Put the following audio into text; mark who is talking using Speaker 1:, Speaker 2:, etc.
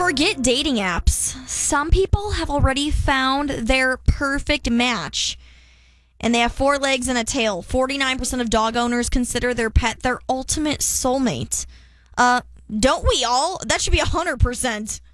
Speaker 1: Forget dating apps. Some people have already found their perfect match. And they have 4 legs and a tail. 49% of dog owners consider their pet their ultimate soulmate. Don't we all? That should be 100%.